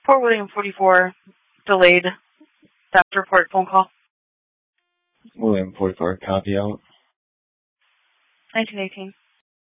Fort William 44, delayed staff report phone call. William 44, copy out. 1918.